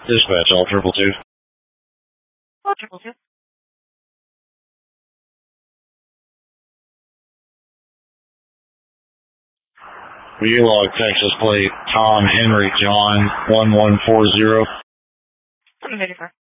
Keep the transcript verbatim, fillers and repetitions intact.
Dispatch, all triple two. All triple two. Log Texas plate Tom Henry John one one four zero. seven eighty-four.